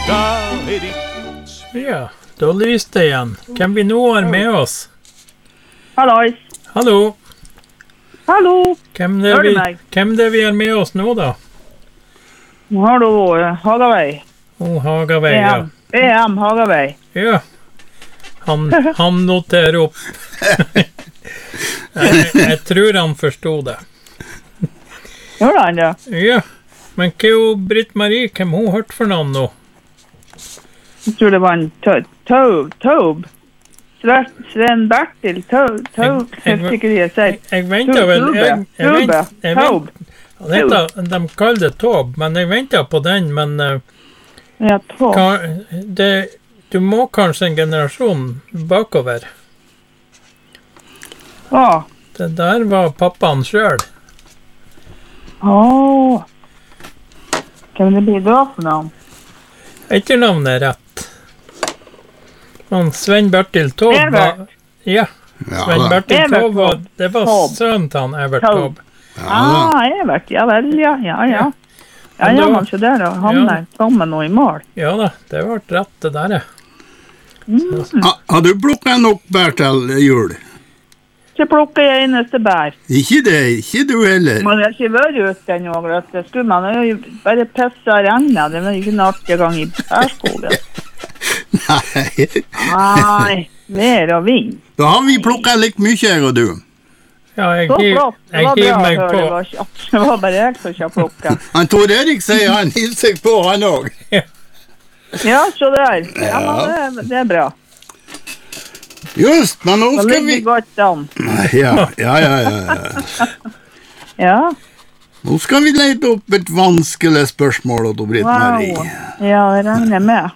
Ja, då lyste det igen. Kan vi nå er med oss? Hallois. Hallo. Hallo. Hvem Hør du meg? det vi er med oss nå da? Nå har du Hagavei. Hagavei, ja. EM Hagavei. Ja. Han noterer opp. jeg tror han forstod det. Gjør han det? Ja. Men hva er jo Britt-Marie? Hvem hun hørt for navn nå? Jeg tror det var en Taub. Sven Bertil Taub. Jeg vet ikke det jeg sier. Jeg ventet vel... Taub. De kaller det Taub, men jeg ventet på den, men... Ja, Taub. Du må kanskje en generasjon bakover. Ja. Det der var pappaen selv. Kan det bli da for navn? Etternavnet er rett. Men Sven Bertil Taub var... Ja, Sven Bertil Taub var... Det var sønnen til han, Evert Taub. Evert, ja vel, ja. Ja, man så der, og han der sammen nå i mål. Ja da, det var rett det der. Har du plukket nok bær til jul? Så plukker jeg eneste bær. Ikke det, ikke du heller. Man har ikke vært ute ennå, det skulle man jo bare pisse og regne, det var ikke en artig gang i bærskogen. Nei, vær og vind. Da har vi plukket litt mye, jeg og du. Ja, jeg hiver meg på. Det var bare jeg som ikke har plukket. Han Tor Erik sier han hilser på han også. Ja, så der. Ja, men det er bra. Just, men nå skal vi... Da ligger vi godt an. Ja. Nå skal vi lete opp et vanskelig spørsmål til Britt-Marie. Wow. Ja, jeg regner med.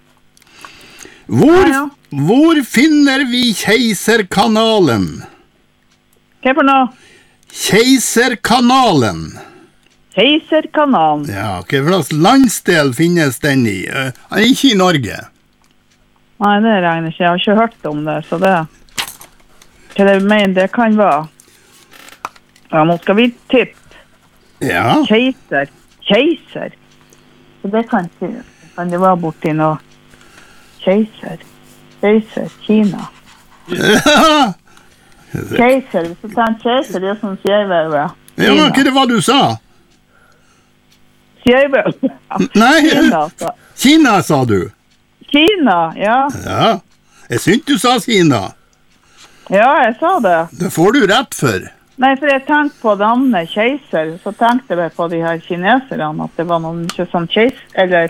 Hvor finner vi Keiserkanalen? Hva for noe? Keiserkanalen. Keiserkanalen? Ja, hva slags landsdel finnes den i? Ikke i Norge. Nei, det regner ikke. Jeg har ikke hørt om det, så det... Hva det mener det kan være? Ja, nå skal vi tippe. Ja. Keiser. Så det kan det være borti noe... Keiser, Kina. Ja. Keiser, hvis du tar en keiser, det er som skjøyvelve. Ja, men hva det var du sa? Skjøyvelve. Nei, Kina sa du. Kina, ja. Ja, jeg synes du sa Kina. Ja, jeg sa det. Det får du rett for. Nei, for jeg tenkte på navnet keiser, så tenkte jeg på de her kineserne, at det var noen ikke sånn keiser, eller...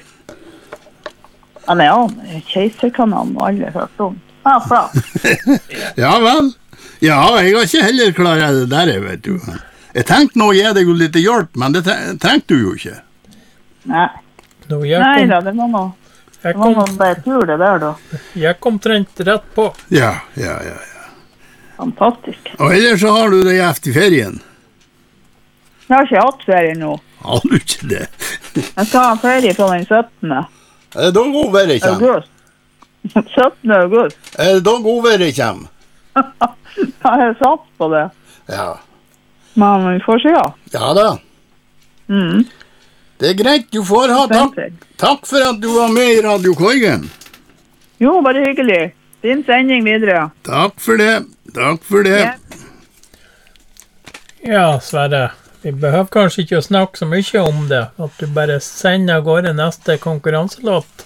Keiserkanalen og alle hørt om. Bra. Ja vel. Ja, jeg har ikke heller klaret det der, vet du. Jeg tenkte nå å gi deg litt hjelp, men det trengte du jo ikke. Nei. Nei da, det var noe. Det var noe bare tur det der da. Jeg kom trent rett på. Ja. Fantastisk. Og ellers så har du det gjevt i ferien. Jeg har ikke hatt ferie nå. Har du ikke det? Jeg skal ha ferie fra den 17. Er det da godværet kommer? 17. august. Er det da godværet kommer? Jeg har satt på det. Ja. Men vi får se. Ja da. Det er greit, du får ha takk for at du var med i Radio Koigen. Jo, bare hyggelig. Din sending videre. Takk for det. Ja, Sverre. Vi behøver kanskje ikke å snakke så mye om det, at du bare sender av gårde neste konkurranselåt.